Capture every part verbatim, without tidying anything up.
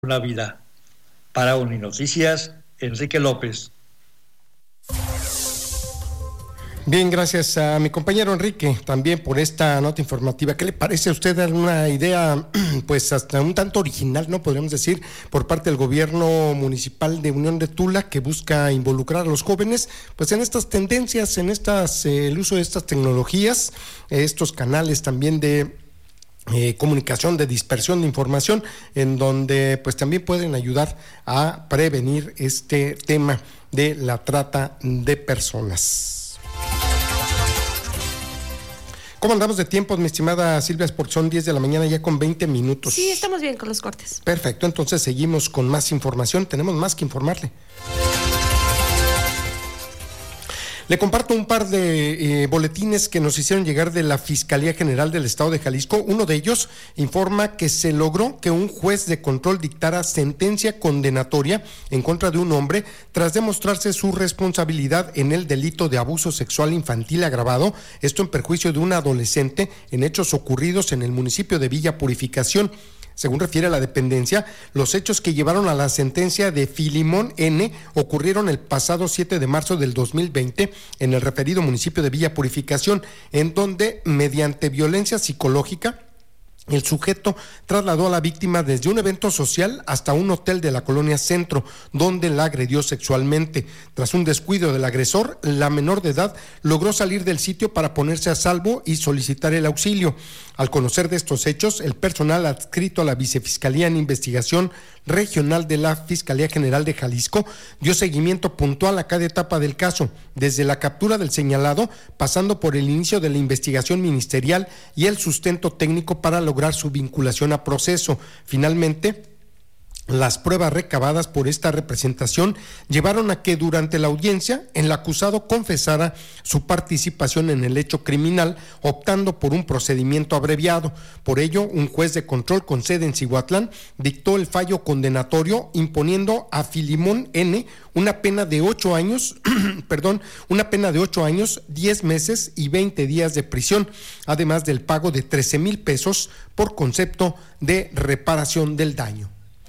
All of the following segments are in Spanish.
una vida. Para Uninoticias, Enrique López. Bien, gracias a mi compañero Enrique también por esta nota informativa. ¿Qué le parece a usted? Una idea, pues hasta un tanto original, ¿no? Podríamos decir, por parte del gobierno municipal de Unión de Tula, que busca involucrar a los jóvenes, pues en estas tendencias, en estas, eh, el uso de estas tecnologías, eh, estos canales también de Eh, comunicación, de dispersión de información, en donde pues también pueden ayudar a prevenir este tema de la trata de personas. ¿Cómo andamos de tiempos, mi estimada Silvia Sport? Son diez de la mañana ya con veinte minutos. Sí, estamos bien con los cortes. Perfecto, entonces seguimos con más información, tenemos más que informarle. Le comparto un par de eh, boletines que nos hicieron llegar de la Fiscalía General del Estado de Jalisco. Uno de ellos informa que se logró que un juez de control dictara sentencia condenatoria en contra de un hombre tras demostrarse su responsabilidad en el delito de abuso sexual infantil agravado, esto en perjuicio de un adolescente en hechos ocurridos en el municipio de Villa Purificación. Según refiere la dependencia, los hechos que llevaron a la sentencia de Filimón N. ocurrieron el pasado siete de marzo del dos mil veinte en el referido municipio de Villa Purificación, en donde, mediante violencia psicológica, el sujeto trasladó a la víctima desde un evento social hasta un hotel de la colonia Centro, donde la agredió sexualmente. Tras un descuido del agresor, la menor de edad logró salir del sitio para ponerse a salvo y solicitar el auxilio. Al conocer de estos hechos, el personal adscrito a la Vicefiscalía en Investigación Regional de la Fiscalía General de Jalisco dio seguimiento puntual a cada etapa del caso, desde la captura del señalado, pasando por el inicio de la investigación ministerial y el sustento técnico para lograr su vinculación a proceso. Finalmente, las pruebas recabadas por esta representación llevaron a que durante la audiencia el acusado confesara su participación en el hecho criminal, optando por un procedimiento abreviado. Por ello, un juez de control con sede en Cihuatlán dictó el fallo condenatorio imponiendo a Filimón N. una pena de ocho años, perdón, una pena de ocho años, diez meses y veinte días de prisión, además del pago de trece mil pesos por concepto de reparación del daño.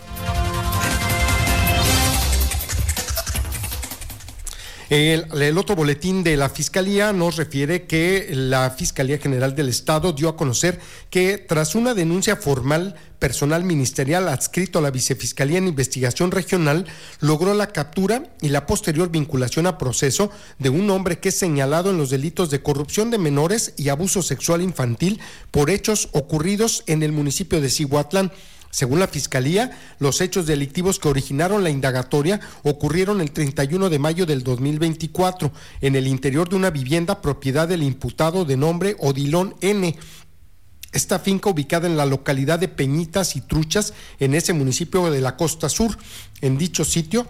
El, el otro boletín de la Fiscalía nos refiere que la Fiscalía General del Estado dio a conocer que tras una denuncia formal, personal ministerial adscrito a la Vicefiscalía en Investigación Regional logró la captura y la posterior vinculación a proceso de un hombre que es señalado en los delitos de corrupción de menores y abuso sexual infantil por hechos ocurridos en el municipio de Cihuatlán. Según la Fiscalía, los hechos delictivos que originaron la indagatoria ocurrieron el treinta y uno de mayo del dos mil veinticuatro en el interior de una vivienda propiedad del imputado de nombre Odilon N. Esta finca ubicada en la localidad de Peñitas y Truchas, en ese municipio de la costa sur. En dicho sitio,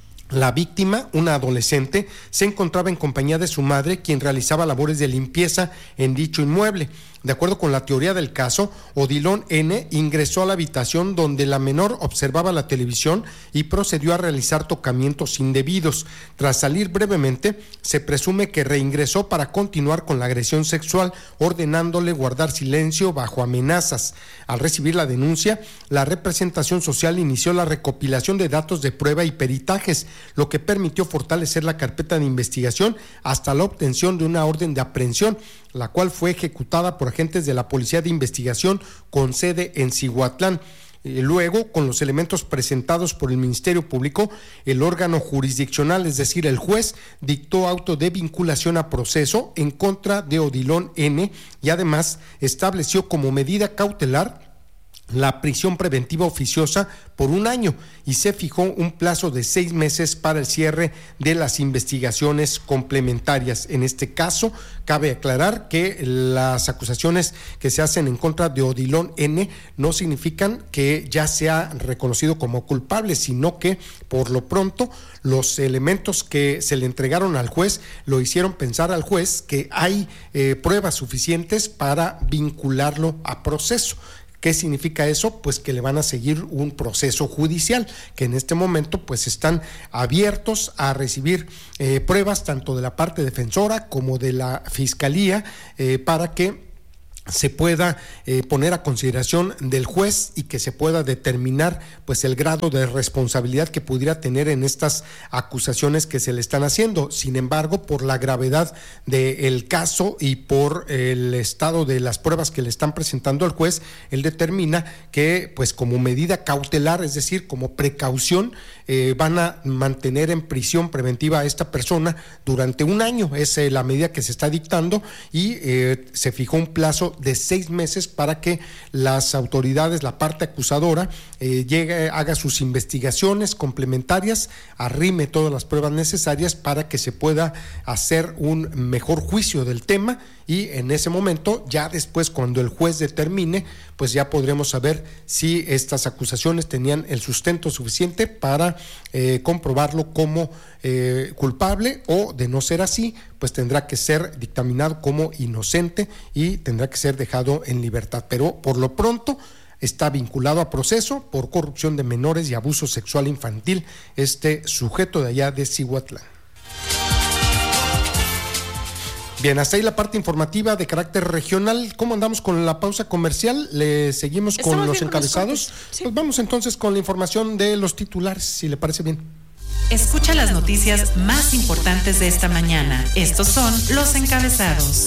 la víctima, una adolescente, se encontraba en compañía de su madre, quien realizaba labores de limpieza en dicho inmueble. De acuerdo con la teoría del caso, Odilon N. ingresó a la habitación donde la menor observaba la televisión y procedió a realizar tocamientos indebidos. Tras salir brevemente, se presume que reingresó para continuar con la agresión sexual, ordenándole guardar silencio bajo amenazas. Al recibir la denuncia, la representación social inició la recopilación de datos de prueba y peritajes, lo que permitió fortalecer la carpeta de investigación hasta la obtención de una orden de aprehensión, la cual fue ejecutada por agentes de la Policía de Investigación con sede en Cihuatlán. Luego, con los elementos presentados por el Ministerio Público, el órgano jurisdiccional, es decir, el juez, dictó auto de vinculación a proceso en contra de Odilon N. y además estableció como medida cautelar la prisión preventiva oficiosa por un año y se fijó un plazo de seis meses para el cierre de las investigaciones complementarias. En este caso, cabe aclarar que las acusaciones que se hacen en contra de Odilon N. no significan que ya sea reconocido como culpable, sino que por lo pronto los elementos que se le entregaron al juez lo hicieron pensar al juez que hay eh, pruebas suficientes para vincularlo a proceso. ¿Qué significa eso? Pues que le van a seguir un proceso judicial, que en este momento pues están abiertos a recibir eh, pruebas tanto de la parte defensora como de la Fiscalía eh, para que se pueda eh, poner a consideración del juez y que se pueda determinar pues el grado de responsabilidad que pudiera tener en estas acusaciones que se le están haciendo. Sin embargo, por la gravedad del caso y por el estado de las pruebas que le están presentando al juez, él determina que pues como medida cautelar, es decir, como precaución, eh, van a mantener en prisión preventiva a esta persona durante un año. Es eh, la medida que se está dictando y eh, se fijó un plazo de seis meses para que las autoridades, la parte acusadora, eh, llegue, haga sus investigaciones complementarias, arrime todas las pruebas necesarias para que se pueda hacer un mejor juicio del tema, y en ese momento, ya después cuando el juez determine, pues ya podremos saber si estas acusaciones tenían el sustento suficiente para eh, comprobarlo como eh, culpable, o de no ser así, pues tendrá que ser dictaminado como inocente y tendrá que ser dejado en libertad. Pero por lo pronto está vinculado a proceso por corrupción de menores y abuso sexual infantil este sujeto de allá de Cihuatlán. Bien, hasta ahí la parte informativa de carácter regional. ¿Cómo andamos con la pausa comercial? ¿Le seguimos con Estamos los encabezados? Con los sí. Pues vamos entonces con la información de los titulares, si le parece bien. Escucha las noticias más importantes de esta mañana. Estos son los encabezados.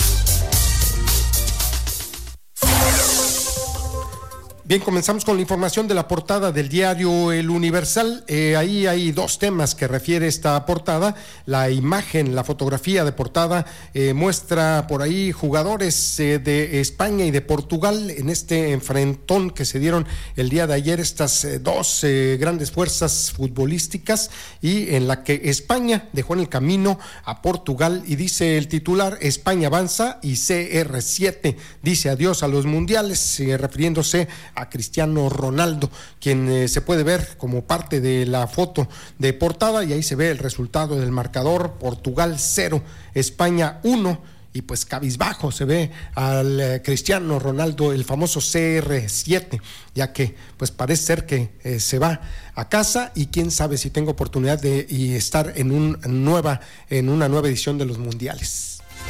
Bien, comenzamos con la información de la portada del diario El Universal. Eh, ahí hay dos temas que refiere esta portada. La imagen, la fotografía de portada eh, muestra por ahí jugadores eh, de España y de Portugal en este enfrentón que se dieron el día de ayer, estas eh, dos eh, grandes fuerzas futbolísticas, y en la que España dejó en el camino a Portugal, y dice el titular: España avanza y C R siete dice adiós a los mundiales, eh, refiriéndose a Cristiano Ronaldo, quien eh, se puede ver como parte de la foto de portada, y ahí se ve el resultado del marcador: Portugal cero, España uno, y pues cabizbajo se ve al eh, Cristiano Ronaldo, el famoso C R siete, ya que pues parece ser que eh, se va a casa, y quién sabe si tenga oportunidad de y estar en, un nueva, en una nueva edición de los mundiales.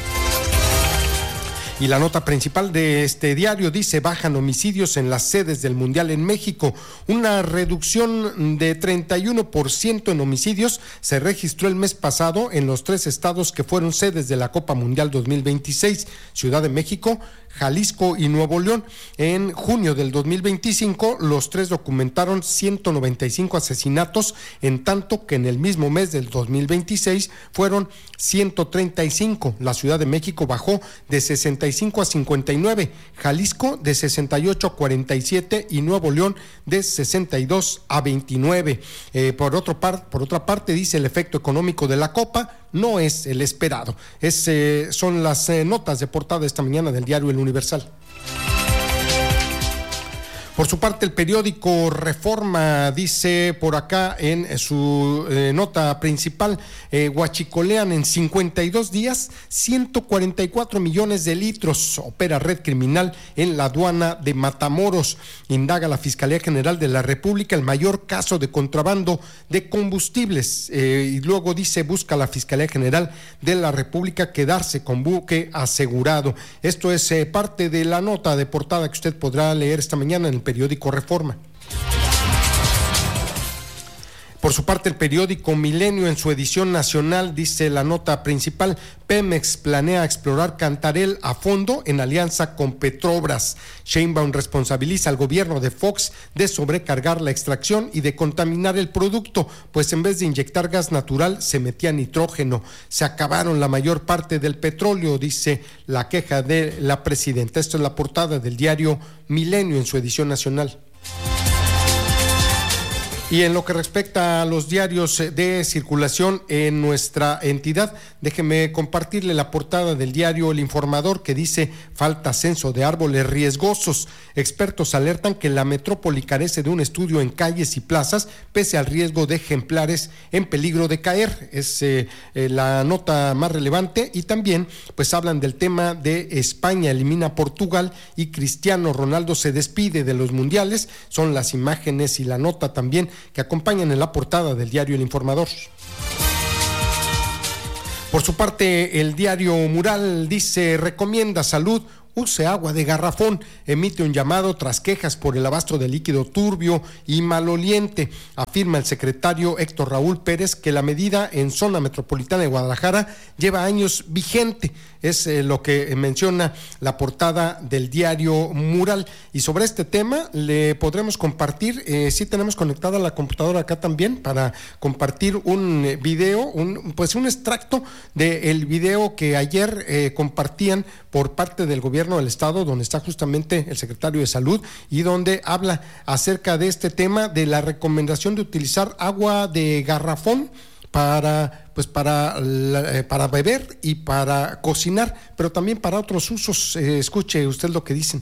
Y la nota principal de este diario dice: bajan homicidios en las sedes del Mundial en México. Una reducción de treinta y uno por ciento en homicidios se registró el mes pasado en los tres estados que fueron sedes de la Copa Mundial dos mil veintiséis, Ciudad de México, Jalisco y Nuevo León. En junio del dos mil veinticinco, los tres documentaron ciento noventa y cinco asesinatos, en tanto que en el mismo mes del dos mil veintiséis fueron ciento treinta y cinco. La Ciudad de México bajó de sesenta y cinco a cincuenta y nueve, Jalisco de sesenta y ocho a cuarenta y siete y Nuevo León de sesenta y dos a veintinueve. Eh, por, otro par, por otra parte, dice: el efecto económico de la Copa no es el esperado. Es, eh, son las eh, notas de portada esta mañana del diario El Universal. Por su parte, el periódico Reforma dice por acá en su eh, nota principal: eh, huachicolean en cincuenta y dos días ciento cuarenta y cuatro millones de litros. Opera red criminal en la aduana de Matamoros. Indaga la Fiscalía General de la República el mayor caso de contrabando de combustibles. Eh, y luego dice: busca la Fiscalía General de la República quedarse con buque asegurado. Esto es eh, parte de la nota de portada que usted podrá leer esta mañana en el periódico Reforma. Por su parte, el periódico Milenio, en su edición nacional, dice la nota principal: Pemex planea explorar Cantarell a fondo en alianza con Petrobras. Sheinbaum responsabiliza al gobierno de Fox de sobrecargar la extracción y de contaminar el producto, pues en vez de inyectar gas natural se metía nitrógeno. Se acabaron la mayor parte del petróleo, dice la queja de la presidenta. Esto es la portada del diario Milenio en su edición nacional. Y en lo que respecta a los diarios de circulación en nuestra entidad, déjeme compartirle la portada del diario El Informador, que dice: falta censo de árboles riesgosos. Expertos alertan que la metrópoli carece de un estudio en calles y plazas, pese al riesgo de ejemplares en peligro de caer. Es eh, eh, la nota más relevante. Y también pues hablan del tema de España elimina a Portugal y Cristiano Ronaldo se despide de los mundiales. Son las imágenes y la nota también que acompañan en la portada del diario El Informador. Por su parte, el diario Mural dice: recomienda salud use agua de garrafón. Emite un llamado tras quejas por el abasto de líquido turbio y maloliente. Afirma el secretario Héctor Raúl Pérez que la medida en zona metropolitana de Guadalajara lleva años vigente. Es eh, lo que menciona la portada del diario Mural. Y sobre este tema le podremos compartir, eh, sí tenemos conectada la computadora acá también para compartir un eh, video, un, pues un extracto del video que ayer eh, compartían por parte del gobierno del estado, donde está justamente el secretario de Salud y donde habla acerca de este tema de la recomendación de utilizar agua de garrafón para pues para para beber y para cocinar, pero también para otros usos. Eh, escuche usted lo que dicen.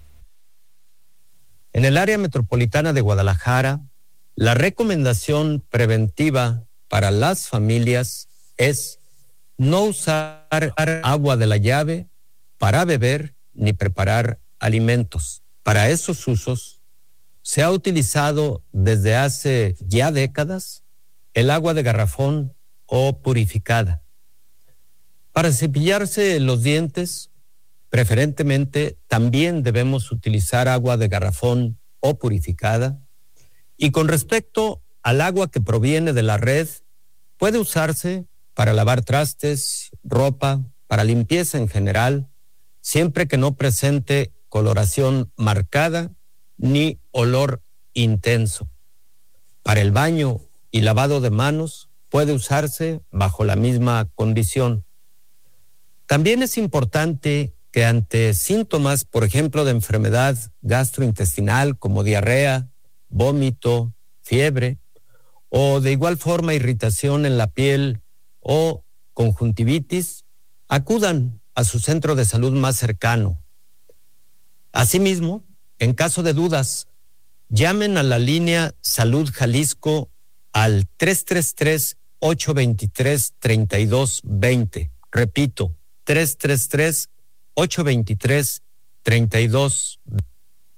En el área metropolitana de Guadalajara, la recomendación preventiva para las familias es no usar agua de la llave para beber ni preparar alimentos. Para esos usos se ha utilizado desde hace ya décadas el agua de garrafón o purificada. Para cepillarse los dientes, preferentemente también debemos utilizar agua de garrafón o purificada. Y con respecto al agua que proviene de la red, puede usarse para lavar trastes, ropa, para limpieza en general, siempre que no presente coloración marcada ni olor intenso. Para el baño y lavado de manos puede usarse bajo la misma condición. También es importante que ante síntomas, por ejemplo, de enfermedad gastrointestinal como diarrea, vómito, fiebre, o de igual forma irritación en la piel o conjuntivitis, acudan a su centro de salud más cercano. Asimismo, en caso de dudas, llamen a la línea Salud Jalisco al tres tres tres, ocho dos tres, tres dos dos cero. Repito, tres tres tres, ocho dos tres, tres dos dos cero.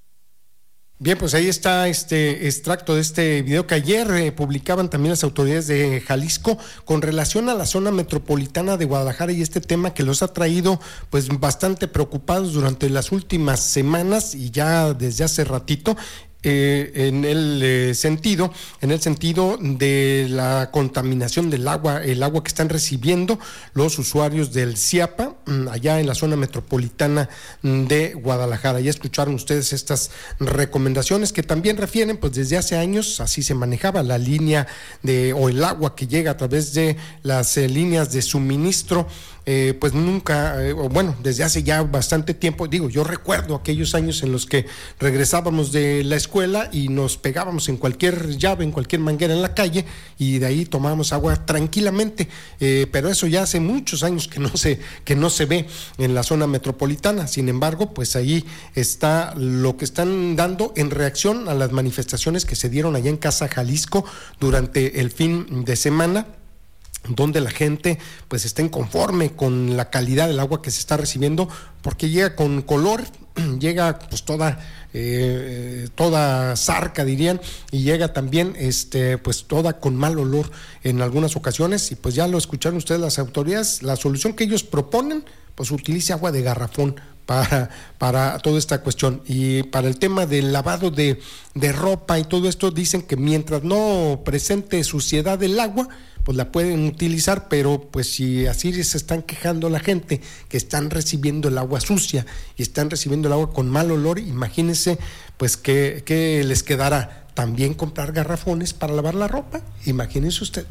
Bien, pues ahí está este extracto de este video que ayer eh, publicaban también las autoridades de Jalisco con relación a la zona metropolitana de Guadalajara y este tema que los ha traído pues bastante preocupados durante las últimas semanas y ya desde hace ratito. Eh, en el eh, sentido, en el sentido de la contaminación del agua, el agua que están recibiendo los usuarios del CIAPA, allá en la zona metropolitana de Guadalajara. Ya escucharon ustedes estas recomendaciones que también refieren, pues desde hace años así se manejaba la línea de, o el agua que llega a través de las eh, líneas de suministro. Eh, pues nunca, eh, bueno, desde hace ya bastante tiempo, digo, yo recuerdo aquellos años en los que regresábamos de la escuela y nos pegábamos en cualquier llave, en cualquier manguera en la calle y de ahí tomábamos agua tranquilamente, eh, pero eso ya hace muchos años que no se, que no se ve en la zona metropolitana. Sin embargo, pues ahí está lo que están dando en reacción a las manifestaciones que se dieron allá en Casa Jalisco durante el fin de semana, donde la gente pues está inconforme con la calidad del agua que se está recibiendo porque llega con color, llega pues toda eh, toda zarca dirían, y llega también este pues toda con mal olor en algunas ocasiones. Y pues ya lo escucharon ustedes las autoridades, la solución que ellos proponen, pues utilice agua de garrafón para, para toda esta cuestión. Y para el tema del lavado de, de ropa y todo esto, dicen que mientras no presente suciedad del agua, pues la pueden utilizar, pero pues si así se están quejando la gente que están recibiendo el agua sucia y están recibiendo el agua con mal olor, imagínense pues que, que les quedará también comprar garrafones para lavar la ropa, imagínense usted.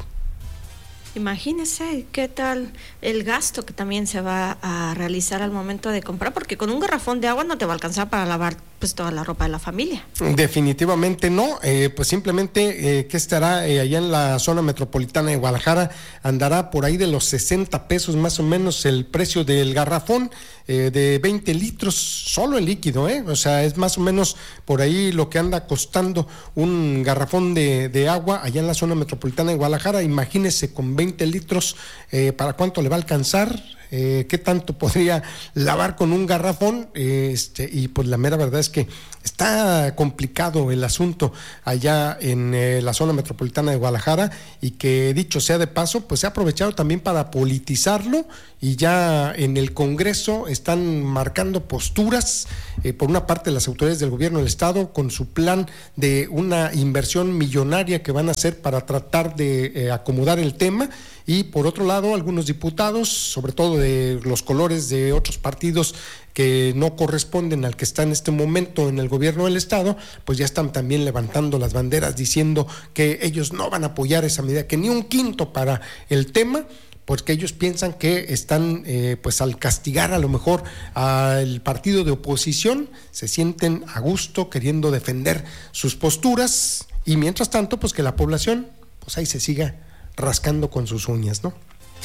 Imagínese qué tal el gasto que también se va a realizar al momento de comprar, porque con un garrafón de agua no te va a alcanzar para lavar pues toda la ropa de la familia. Definitivamente no, eh, pues simplemente eh, que estará eh, allá en la zona metropolitana de Guadalajara, andará por ahí de los sesenta pesos más o menos el precio del garrafón eh, de veinte litros, solo el líquido, eh, o sea, es más o menos por ahí lo que anda costando un garrafón de, de agua allá en la zona metropolitana de Guadalajara. Imagínese con veinte litros, eh, ¿para cuánto le va a alcanzar? Eh, ¿Qué tanto podría lavar con un garrafón? Eh, este, y pues la mera verdad es que está complicado el asunto allá en eh, la zona metropolitana de Guadalajara, y que dicho sea de paso, pues se ha aprovechado también para politizarlo, y ya en el Congreso están marcando posturas, eh, por una parte las autoridades del gobierno del estado con su plan de una inversión millonaria que van a hacer para tratar de eh, acomodar el tema, y por otro lado algunos diputados, sobre todo de los colores de otros partidos que no corresponden al que está en este momento en el gobierno del estado, pues ya están también levantando las banderas diciendo que ellos no van a apoyar esa medida, que ni un quinto para el tema, porque ellos piensan que están, eh, pues al castigar a lo mejor al partido de oposición, se sienten a gusto queriendo defender sus posturas, y mientras tanto, pues que la población, pues ahí se siga rascando con sus uñas, ¿no?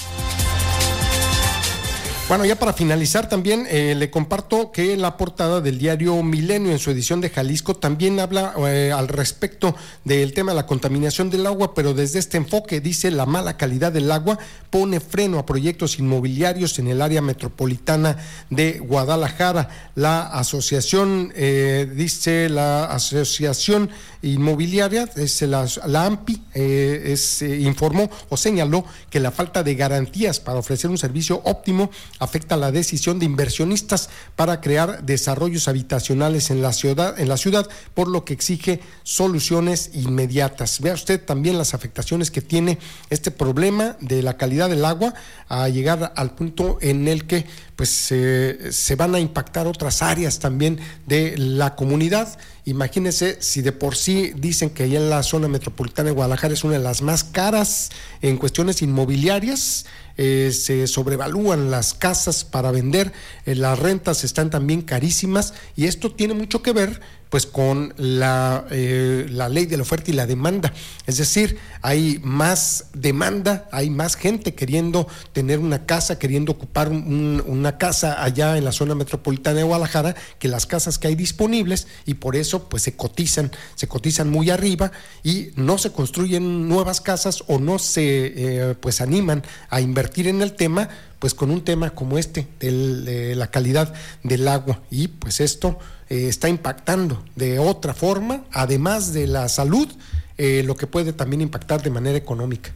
Bueno, ya para finalizar también eh, le comparto que la portada del diario Milenio en su edición de Jalisco también habla eh, al respecto del tema de la contaminación del agua, pero desde este enfoque. Dice: la mala calidad del agua pone freno a proyectos inmobiliarios en el área metropolitana de Guadalajara. La asociación, eh, dice la asociación inmobiliaria, es la, la AMPI, eh, es, eh, informó o señaló que la falta de garantías para ofrecer un servicio óptimo afecta la decisión de inversionistas para crear desarrollos habitacionales en la ciudad, en la ciudad, por lo que exige soluciones inmediatas. Vea usted también las afectaciones que tiene este problema de la calidad del agua, a llegar al punto en el que pues eh, se van a impactar otras áreas también de la comunidad. Imagínense, si de por sí dicen que allá en la zona metropolitana de Guadalajara es una de las más caras en cuestiones inmobiliarias, eh, se sobrevalúan las casas para vender, eh, las rentas están también carísimas, y esto tiene mucho que ver pues con la, eh, la ley de la oferta y la demanda. Es decir, hay más demanda, hay más gente queriendo tener una casa, queriendo ocupar un, una casa allá en la zona metropolitana de Guadalajara, que las casas que hay disponibles, y por eso pues se cotizan, se cotizan muy arriba, y no se construyen nuevas casas o no se eh, pues animan a invertir en el tema, pues con un tema como este del, de la calidad del agua, y pues esto eh, está impactando de otra forma, además de la salud, eh, lo que puede también impactar de manera económica.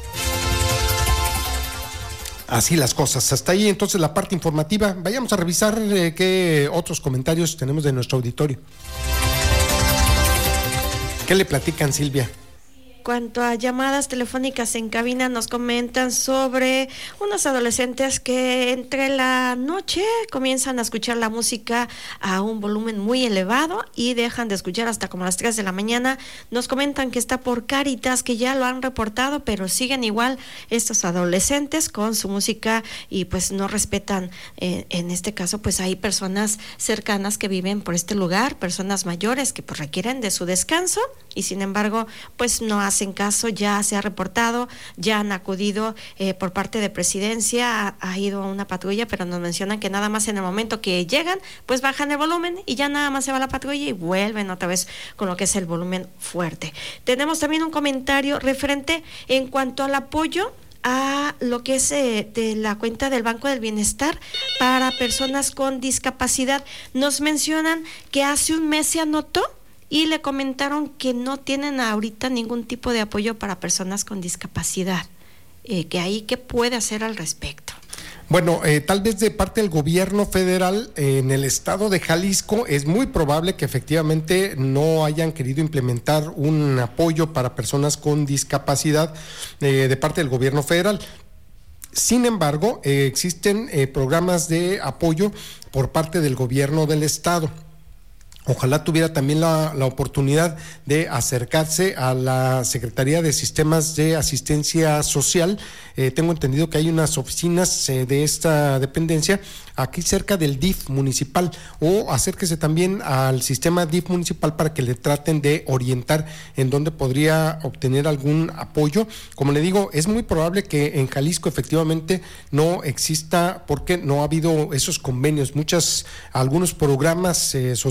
Así las cosas. Hasta ahí entonces la parte informativa. Vayamos a revisar eh, qué otros comentarios tenemos de nuestro auditorio. ¿Qué le platican, Silvia? Cuanto a llamadas telefónicas en cabina, nos comentan sobre unos adolescentes que entre la noche comienzan a escuchar la música a un volumen muy elevado y dejan de escuchar hasta como las tres de la mañana. Nos comentan que está por Cáritas, que ya lo han reportado, pero siguen igual estos adolescentes con su música y pues no respetan, eh, en este caso pues hay personas cercanas que viven por este lugar, personas mayores que pues requieren de su descanso, y sin embargo pues no hacen hacen caso. Ya se ha reportado, ya han acudido eh, por parte de Presidencia, ha, ha ido a una patrulla, pero nos mencionan que nada más en el momento que llegan, pues bajan el volumen y ya nada más se va la patrulla y vuelven otra vez con lo que es el volumen fuerte. Tenemos también un comentario referente en cuanto al apoyo a lo que es eh, de la cuenta del Banco del Bienestar para personas con discapacidad. Nos mencionan que hace un mes se anotó y le comentaron que no tienen ahorita ningún tipo de apoyo para personas con discapacidad. Eh, que ahí, ¿qué puede hacer al respecto? Bueno, eh, tal vez de parte del gobierno federal eh, en el estado de Jalisco es muy probable que efectivamente no hayan querido implementar un apoyo para personas con discapacidad eh, de parte del gobierno federal. Sin embargo, eh, existen eh, programas de apoyo por parte del gobierno del estado. Ojalá tuviera también la, la oportunidad de acercarse a la Secretaría de Sistemas de Asistencia Social. Eh, tengo entendido que hay unas oficinas eh, de esta dependencia aquí cerca del D I F municipal, o acérquese también al sistema D I F municipal para que le traten de orientar en dónde podría obtener algún apoyo. Como le digo, es muy probable que en Jalisco efectivamente no exista, porque no ha habido esos convenios. Muchas, algunos programas eh, sociales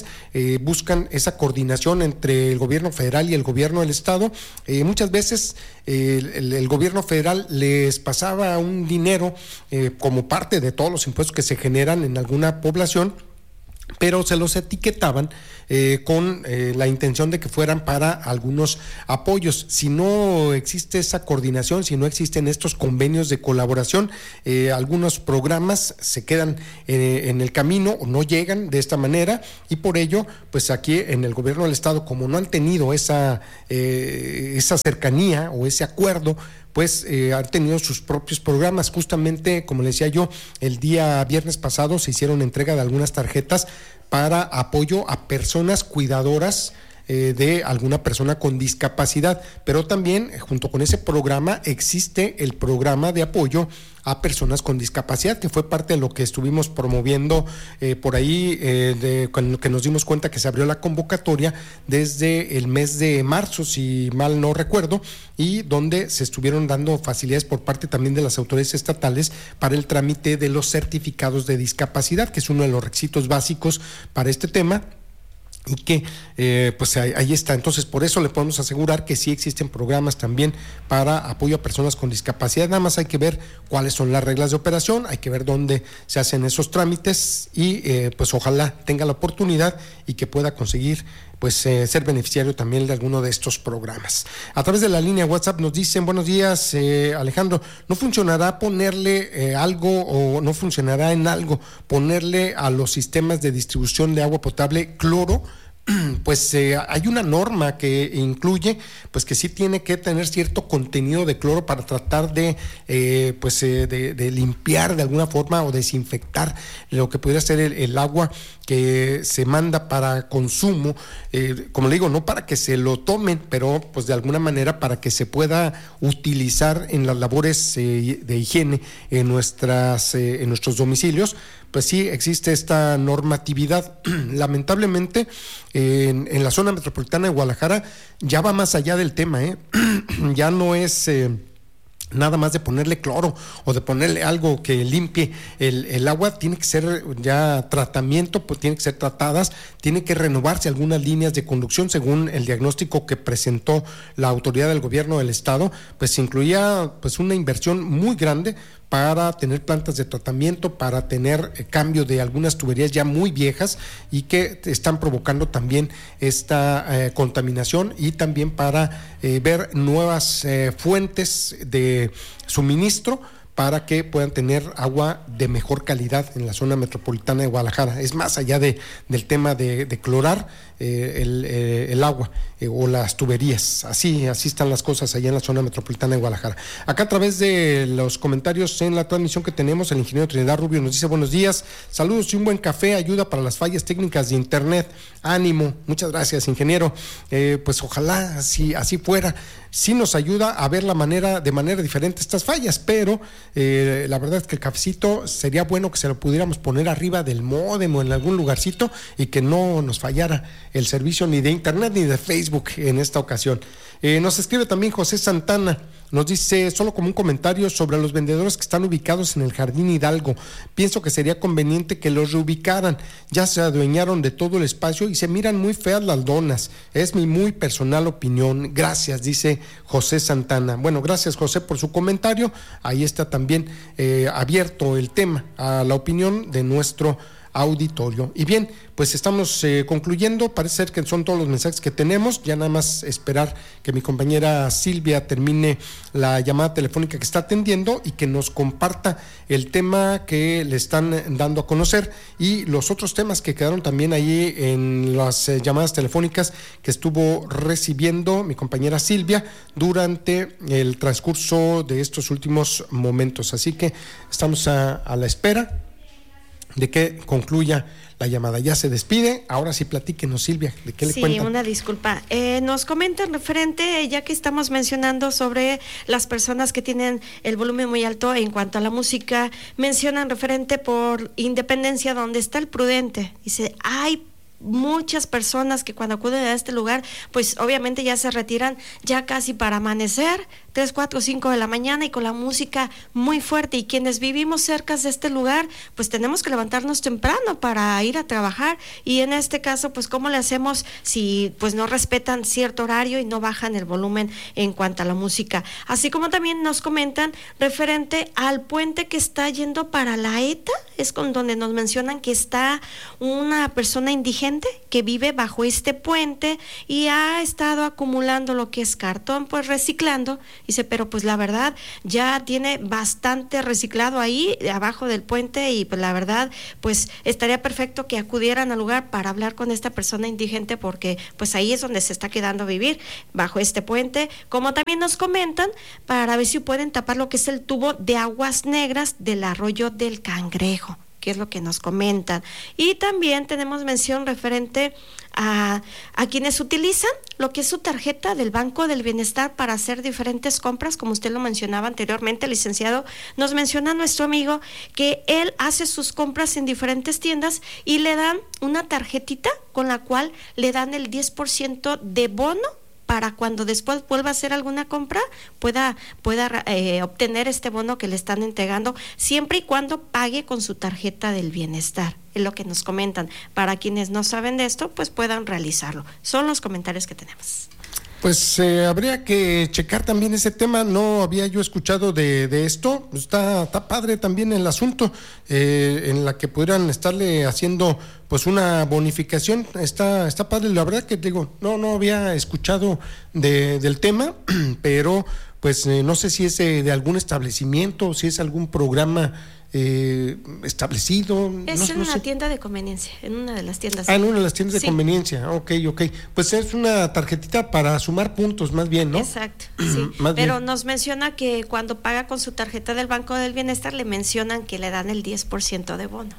autoridades eh, buscan esa coordinación entre el gobierno federal y el gobierno del estado. Eh, muchas veces eh, el, el gobierno federal les pasaba un dinero eh, como parte de todos los impuestos que se generan en alguna población, pero se los etiquetaban eh, con eh, la intención de que fueran para algunos apoyos. Si no existe esa coordinación, si no existen estos convenios de colaboración, eh, algunos programas se quedan eh, en el camino o no llegan de esta manera, y por ello, pues aquí en el gobierno del estado, como no han tenido esa, eh, esa cercanía o ese acuerdo, pues eh, han tenido sus propios programas. Justamente, como les decía yo, el día viernes pasado se hicieron entrega de algunas tarjetas para apoyo a personas cuidadoras eh, de alguna persona con discapacidad, pero también junto con ese programa existe el programa de apoyo a personas con discapacidad, que fue parte de lo que estuvimos promoviendo eh, por ahí, eh, de, con que nos dimos cuenta que se abrió la convocatoria desde el mes de marzo, si mal no recuerdo, y donde se estuvieron dando facilidades por parte también de las autoridades estatales para el trámite de los certificados de discapacidad, que es uno de los requisitos básicos para este tema. Y que eh, pues ahí, ahí está. Entonces, por eso le podemos asegurar que sí existen programas también para apoyo a personas con discapacidad. Nada más hay que ver cuáles son las reglas de operación, hay que ver dónde se hacen esos trámites y eh, pues ojalá tenga la oportunidad y que pueda conseguir pues eh, ser beneficiario también de alguno de estos programas. A través de la línea WhatsApp nos dicen: buenos días, eh, Alejandro, ¿no funcionará ponerle eh, algo o no funcionará en algo ponerle a los sistemas de distribución de agua potable cloro? Pues eh, hay una norma que incluye pues que sí tiene que tener cierto contenido de cloro para tratar de eh, pues eh, de, de limpiar de alguna forma o desinfectar lo que pudiera ser el, el agua que se manda para consumo, eh, como le digo, no para que se lo tomen, pero pues de alguna manera para que se pueda utilizar en las labores eh, de higiene en nuestras eh, en nuestros domicilios. Pues sí existe esta normatividad. Lamentablemente en, en la zona metropolitana de Guadalajara ya va más allá del tema, ¿eh? Ya no es eh, nada más de ponerle cloro o de ponerle algo que limpie el, el agua. Tiene que ser ya tratamiento, pues tiene que ser tratadas, tiene que renovarse algunas líneas de conducción según el diagnóstico que presentó la autoridad del gobierno del estado. Pues incluía pues una inversión muy grande para tener plantas de tratamiento, para tener eh, cambio de algunas tuberías ya muy viejas y que están provocando también esta eh, contaminación, y también para eh, ver nuevas eh, fuentes de suministro para que puedan tener agua de mejor calidad en la zona metropolitana de Guadalajara. Es más allá de, del tema de, de clorar eh, el, eh, el agua eh, o las tuberías. Así, así están las cosas allá en la zona metropolitana de Guadalajara. Acá a través de los comentarios en la transmisión que tenemos, el ingeniero Trinidad Rubio nos dice: buenos días, saludos y un buen café, ayuda para las fallas técnicas de internet. Ánimo, muchas gracias, ingeniero. Eh, pues ojalá así, así fuera. Sí nos ayuda a ver la manera, de manera diferente estas fallas, pero eh, la verdad es que el cafecito sería bueno que se lo pudiéramos poner arriba del módem o en algún lugarcito y que no nos fallara el servicio ni de internet ni de Facebook en esta ocasión. Eh, nos escribe también José Santana, nos dice: solo como un comentario sobre los vendedores que están ubicados en el Jardín Hidalgo, pienso que sería conveniente que los reubicaran, ya se adueñaron de todo el espacio y se miran muy feas las donas, es mi muy personal opinión, gracias, dice José Santana. Bueno, gracias José por su comentario, ahí está también eh, abierto el tema a la opinión de nuestro auditorio. Y bien, pues estamos eh, concluyendo, parece ser que son todos los mensajes que tenemos, ya nada más esperar que mi compañera Silvia termine la llamada telefónica que está atendiendo y que nos comparta el tema que le están dando a conocer y los otros temas que quedaron también ahí en las eh, llamadas telefónicas que estuvo recibiendo mi compañera Silvia durante el transcurso de estos últimos momentos. Así que estamos a, a la espera de que concluya la llamada. Ya se despide, ahora sí platíquenos, Silvia, ¿de qué le sí, cuentan? Sí, una disculpa. Eh, nos comentan referente, ya que estamos mencionando sobre las personas que tienen el volumen muy alto en cuanto a la música, mencionan referente por Independencia, donde está el Prudente. Dice, hay muchas personas que cuando acuden a este lugar, pues obviamente ya se retiran ya casi para amanecer, tres, cuatro, cinco de la mañana y con la música muy fuerte, y quienes vivimos cerca de este lugar, pues tenemos que levantarnos temprano para ir a trabajar, y en este caso, pues ¿cómo le hacemos si pues no respetan cierto horario y no bajan el volumen en cuanto a la música? Así como también nos comentan referente al puente que está yendo para la ETA, es con donde nos mencionan que está una persona indigente que vive bajo este puente y ha estado acumulando lo que es cartón, pues reciclando. Dice, pero pues la verdad ya tiene bastante reciclado ahí abajo del puente, y pues la verdad pues estaría perfecto que acudieran al lugar para hablar con esta persona indigente, porque pues ahí es donde se está quedando a vivir, bajo este puente. Como también nos comentan, para ver si pueden tapar lo que es el tubo de aguas negras del arroyo del Cangrejo, que es lo que nos comentan. Y también tenemos mención referente a, a quienes utilizan lo que es su tarjeta del Banco del Bienestar para hacer diferentes compras, como usted lo mencionaba anteriormente, licenciado. Nos menciona nuestro amigo que él hace sus compras en diferentes tiendas y le dan una tarjetita con la cual le dan el diez por ciento de bono para cuando después vuelva a hacer alguna compra pueda, pueda eh, obtener este bono que le están entregando, siempre y cuando pague con su tarjeta del bienestar. Es lo que nos comentan. Para quienes no saben de esto, pues puedan realizarlo. Son los comentarios que tenemos. Pues eh, habría que checar también ese tema, no había yo escuchado de, de esto, está, está padre también el asunto, eh, en la que pudieran estarle haciendo pues una bonificación, está, está padre, la verdad que digo, no, no había escuchado de, del tema, pero pues eh, no sé si es eh, de algún establecimiento, si es algún programa Eh, establecido. Es no, en no una sé. tienda de conveniencia, en una de las tiendas. Ah, en una de las tiendas de sí. conveniencia, ok, ok. Pues es una tarjetita para sumar puntos, más bien, ¿no? Exacto, sí. Más Pero bien. nos menciona que cuando paga con su tarjeta del Banco del Bienestar, le mencionan que le dan el diez por ciento de bono.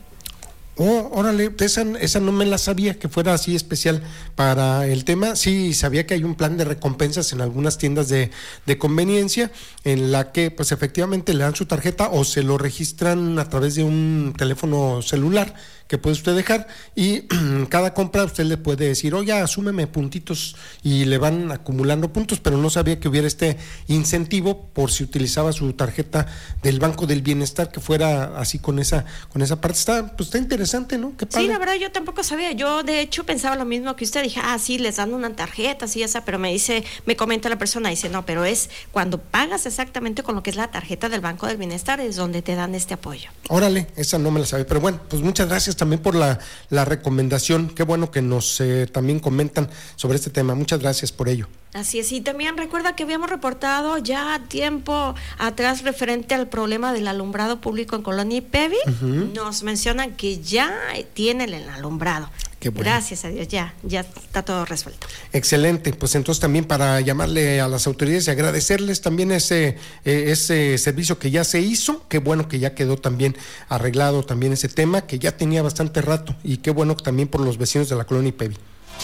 Oh, órale, esa, esa no me la sabía, que fuera así especial para el tema. Sí, sabía que hay un plan de recompensas en algunas tiendas de, de conveniencia, en la que pues efectivamente le dan su tarjeta o se lo registran a través de un teléfono celular que puede usted dejar, y cada compra usted le puede decir, oye, asúmeme puntitos, y le van acumulando puntos, pero no sabía que hubiera este incentivo por si utilizaba su tarjeta del Banco del Bienestar, que fuera así con esa con esa parte. Está, pues está interesante, ¿no? Qué padre. Sí, la verdad yo tampoco sabía, yo de hecho pensaba lo mismo que usted, dije, ah, sí, les dan una tarjeta, sí, esa, pero me dice, me comenta la persona, dice, no, pero es cuando pagas exactamente con lo que es la tarjeta del Banco del Bienestar, es donde te dan este apoyo. Órale, esa no me la sabía, pero bueno, pues muchas gracias también por la, la recomendación, qué bueno que nos eh, también comentan sobre este tema, muchas gracias por ello. Así es, y también recuerda que habíamos reportado ya tiempo atrás referente al problema del alumbrado público en Colonia Ipevi, uh-huh. Nos mencionan que ya tienen el alumbrado. Qué bueno. Gracias a Dios, ya, ya está todo resuelto. Excelente, pues entonces también para llamarle a las autoridades y agradecerles también ese, eh, ese servicio que ya se hizo, qué bueno que ya quedó también arreglado también ese tema, que ya tenía bastante rato, y qué bueno también por los vecinos de la Colonia Ipevi.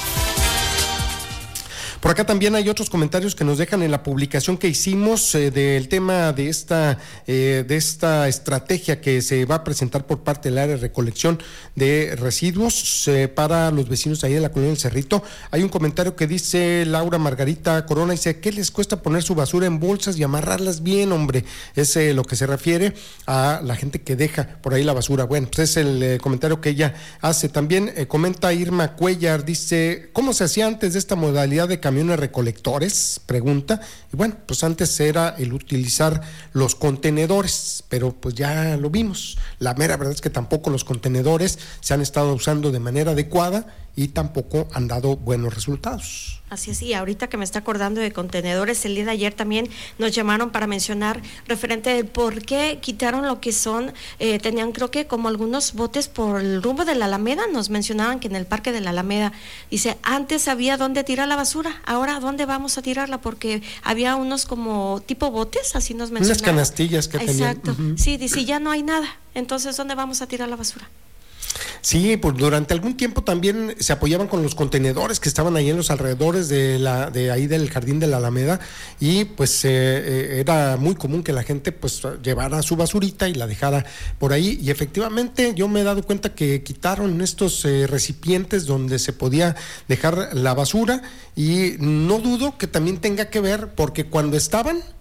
Por acá también hay otros comentarios que nos dejan en la publicación que hicimos eh, del tema de esta eh, de esta estrategia que se va a presentar por parte del área de recolección de residuos eh, para los vecinos ahí de la colonia del Cerrito. Hay un comentario que dice Laura Margarita Corona, dice, ¿qué les cuesta poner su basura en bolsas y amarrarlas bien, hombre? Es eh, lo que se refiere a la gente que deja por ahí la basura. Bueno, pues es el eh, comentario que ella hace. También eh, comenta Irma Cuellar, dice, ¿cómo se hacía antes de esta modalidad de camiones recolectores? Pregunta. Y bueno, pues antes era el utilizar los contenedores, pero pues ya lo vimos. La mera verdad es que tampoco los contenedores se han estado usando de manera adecuada y tampoco han dado buenos resultados. Así es, y ahorita que me está acordando de contenedores, el día de ayer también nos llamaron para mencionar referente de por qué quitaron lo que son, eh, tenían creo que como algunos botes por el rumbo de la Alameda, nos mencionaban que en el parque de la Alameda, dice, antes había dónde tirar la basura, ahora ¿dónde vamos a tirarla? Porque había unos como tipo botes, así nos mencionaban. Unas canastillas que tenían. Exacto, uh-huh. Sí, dice, ya no hay nada, entonces ¿dónde vamos a tirar la basura? Sí, pues durante algún tiempo también se apoyaban con los contenedores que estaban ahí en los alrededores de la de ahí del jardín de la Alameda, y pues eh, eh, era muy común que la gente pues llevara su basurita y la dejara por ahí, y efectivamente yo me he dado cuenta que quitaron estos eh, recipientes donde se podía dejar la basura, y no dudo que también tenga que ver porque cuando estaban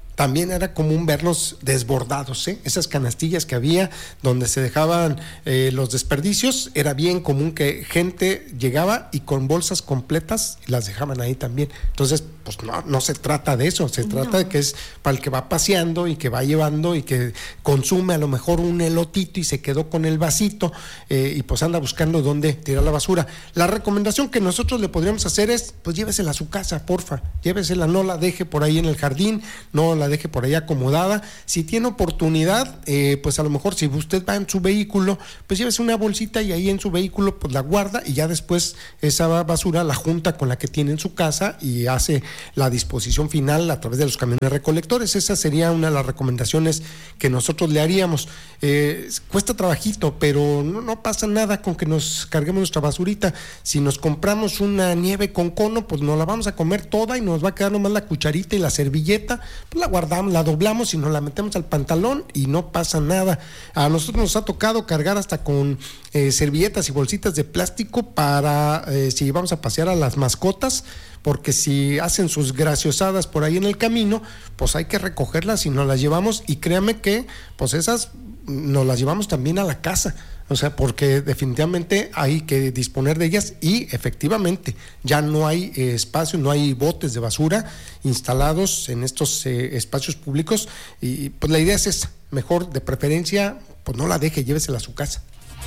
también era común verlos desbordados, ¿eh? Esas canastillas que había donde se dejaban eh, los desperdicios, era bien común que gente llegaba y con bolsas completas las dejaban ahí también. Entonces, pues no, no se trata de eso, se trata no. de que es para el que va paseando y que va llevando y que consume a lo mejor un elotito y se quedó con el vasito eh, y pues anda buscando dónde tirar la basura. La recomendación que nosotros le podríamos hacer es, pues llévesela a su casa, porfa, llévesela, no la deje por ahí en el jardín, no la deje por ahí acomodada. Si tiene oportunidad, eh, pues a lo mejor si usted va en su vehículo, pues llévese una bolsita y ahí en su vehículo pues la guarda y ya después esa basura la junta con la que tiene en su casa y hace la disposición final a través de los camiones recolectores. Esa sería una de las recomendaciones que nosotros le haríamos. Eh, cuesta trabajito, pero no, no pasa nada con que nos carguemos nuestra basurita. Si nos compramos una nieve con cono, pues nos la vamos a comer toda y nos va a quedar nomás la cucharita y la servilleta, pues la guardamos, la doblamos y nos la metemos al pantalón y no pasa nada. A nosotros nos ha tocado cargar hasta con eh, servilletas y bolsitas de plástico para eh, si vamos a pasear a las mascotas, porque si hacen sus graciosadas por ahí en el camino, pues hay que recogerlas y nos las llevamos, y créame que pues esas nos las llevamos también a la casa. O sea, porque definitivamente hay que disponer de ellas y efectivamente ya no hay eh, espacio, no hay botes de basura instalados en estos eh, espacios públicos, y pues la idea es esa, mejor de preferencia pues no la deje, llévesela a su casa.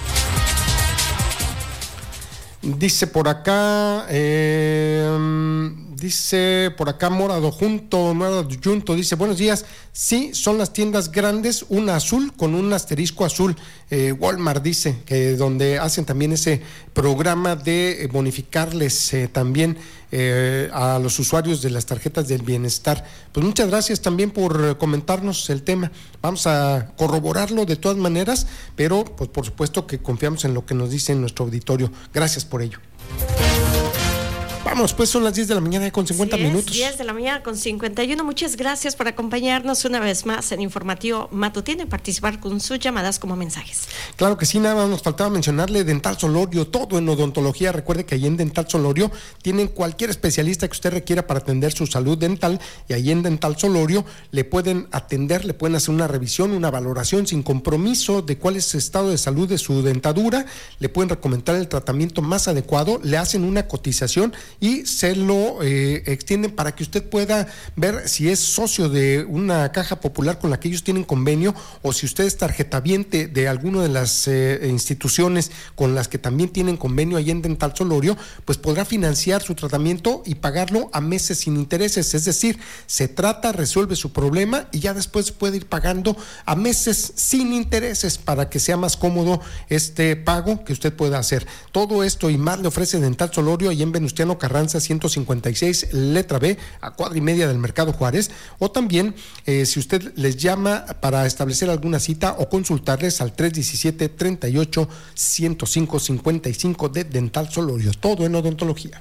Dice por acá, eh, dice por acá Morado Junto, Morado Junto, dice buenos días, sí, son las tiendas grandes, una azul con un asterisco azul, eh, Walmart dice, que donde hacen también ese programa de bonificarles eh, también eh, a los usuarios de las tarjetas del bienestar. Pues muchas gracias también por comentarnos el tema, vamos a corroborarlo de todas maneras, pero pues por supuesto que confiamos en lo que nos dice nuestro auditorio. Gracias por ello. Vamos, pues son las diez de la mañana con cincuenta minutos. diez de la mañana con cincuenta y uno. Muchas gracias por acompañarnos una vez más en Informativo Matutino y participar con sus llamadas como mensajes. Claro que sí, nada más nos faltaba mencionarle Dental Solorio, todo en odontología. Recuerde que ahí en Dental Solorio tienen cualquier especialista que usted requiera para atender su salud dental, y ahí en Dental Solorio le pueden atender, le pueden hacer una revisión, una valoración sin compromiso de cuál es el estado de salud de su dentadura, le pueden recomendar el tratamiento más adecuado, le hacen una cotización y se lo eh, extienden para que usted pueda ver si es socio de una caja popular con la que ellos tienen convenio, o si usted es tarjetaviente de alguna de las eh, instituciones con las que también tienen convenio ahí en Dental Solorio, pues podrá financiar su tratamiento y pagarlo a meses sin intereses. Es decir, se trata, resuelve su problema y ya después puede ir pagando a meses sin intereses para que sea más cómodo este pago que usted pueda hacer. Todo esto y más le ofrece Dental Solorio ahí en Venustiano Carranza ciento cincuenta y seis, letra B, a cuadra y media del Mercado Juárez, o también eh, si usted les llama para establecer alguna cita o consultarles al tres diecisiete, treinta y ocho, ciento cinco, cincuenta y cinco de Dental Solorio, todo en odontología.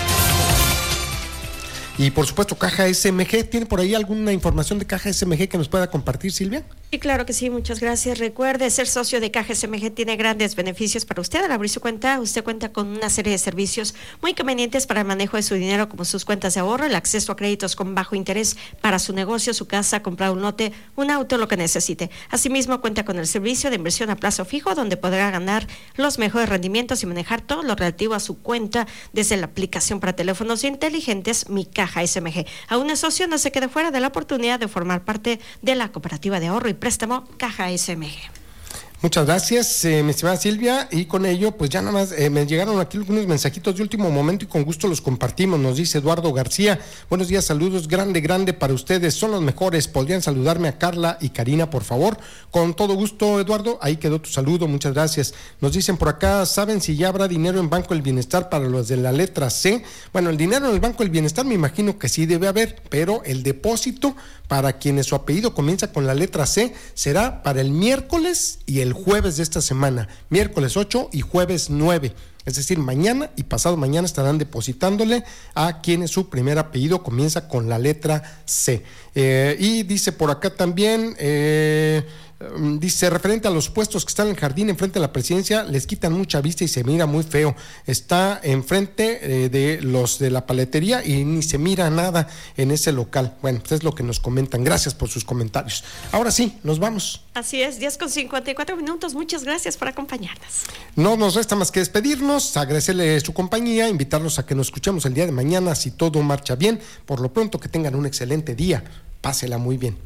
Y por supuesto Caja S M G, ¿tiene por ahí alguna información de Caja S M G que nos pueda compartir, Silvia? Sí, claro que sí, muchas gracias. Recuerde, ser socio de Caja S M G tiene grandes beneficios para usted. Al abrir su cuenta, usted cuenta con una serie de servicios muy convenientes para el manejo de su dinero, como sus cuentas de ahorro, el acceso a créditos con bajo interés para su negocio, su casa, comprar un lote, un auto, lo que necesite. Asimismo, cuenta con el servicio de inversión a plazo fijo, donde podrá ganar los mejores rendimientos y manejar todo lo relativo a su cuenta desde la aplicación para teléfonos inteligentes Mi Caja S M G. Aún es socio, no se quede fuera de la oportunidad de formar parte de la cooperativa de ahorro y préstamo Caja S M G. Muchas gracias, eh, mi estimada Silvia, y con ello, pues ya nada más eh, me llegaron aquí algunos mensajitos de último momento y con gusto los compartimos. Nos dice Eduardo García, buenos días, saludos, grande, grande para ustedes, son los mejores, podrían saludarme a Carla y Karina, por favor. Con todo gusto, Eduardo, ahí quedó tu saludo, muchas gracias. Nos dicen por acá, ¿saben si ya habrá dinero en Banco del Bienestar para los de la letra C? Bueno, el dinero en el Banco del Bienestar me imagino que sí debe haber, pero el depósito para quienes su apellido comienza con la letra C será para el miércoles y el jueves de esta semana, miércoles ocho y jueves nueve. Es decir, mañana y pasado mañana estarán depositándole a quienes su primer apellido comienza con la letra C. Eh, y dice por acá también, eh, Dice, referente a los puestos que están en el jardín enfrente de la presidencia, les quitan mucha vista y se mira muy feo. Está enfrente eh, de los de la paletería y ni se mira nada en ese local. Bueno, pues es lo que nos comentan. Gracias por sus comentarios. Ahora sí, nos vamos. Así es, diez con cincuenta y cuatro minutos. Muchas gracias por acompañarnos. No nos resta más que despedirnos, agradecerle su compañía, invitarlos a que nos escuchemos el día de mañana si todo marcha bien. Por lo pronto, que tengan un excelente día. Pásela muy bien.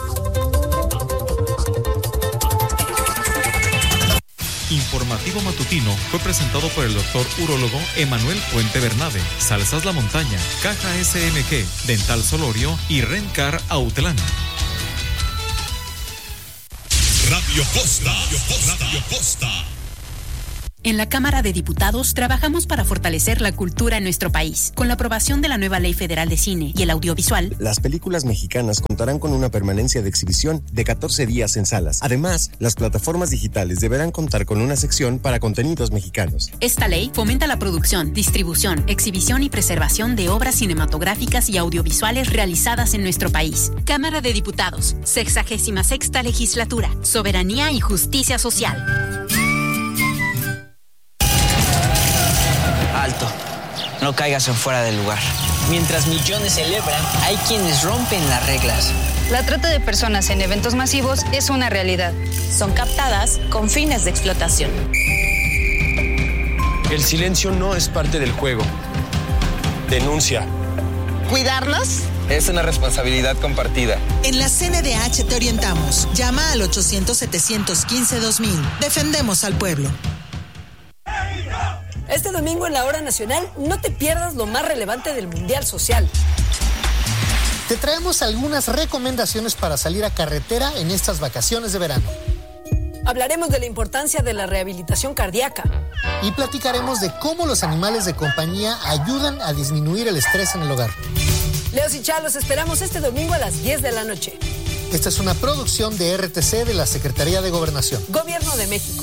Informativo matutino fue presentado por el doctor urólogo Emanuel Puente Bernabe, Salsas La Montaña, Caja S M G, Dental Solorio y Rencar Autlán. Radio Costa, Radio Costa, Radio Costa. En la Cámara de Diputados trabajamos para fortalecer la cultura en nuestro país. Con la aprobación de la nueva Ley Federal de Cine y el Audiovisual, las películas mexicanas contarán con una permanencia de exhibición de catorce días en salas. Además, las plataformas digitales deberán contar con una sección para contenidos mexicanos. Esta ley fomenta la producción, distribución, exhibición y preservación de obras cinematográficas y audiovisuales realizadas en nuestro país. Cámara de Diputados, sexagésima sexta legislatura, soberanía y justicia social. Alto, no caigas en fuera del lugar. Mientras millones celebran, hay quienes rompen las reglas. La trata de personas en eventos masivos es una realidad. Son captadas con fines de explotación. El silencio no es parte del juego. Denuncia. ¿Cuidarnos? Es una responsabilidad compartida. En la C N D H te orientamos. Llama al ochocientos, setecientos quince, dos mil. Defendemos al pueblo. Este domingo en la Hora Nacional no te pierdas lo más relevante del Mundial Social. Te traemos algunas recomendaciones para salir a carretera en estas vacaciones de verano. Hablaremos de la importancia de la rehabilitación cardíaca. Y platicaremos de cómo los animales de compañía ayudan a disminuir el estrés en el hogar. Leos y Chá, los esperamos este domingo a las diez de la noche. Esta es una producción de R T C de la Secretaría de Gobernación. Gobierno de México.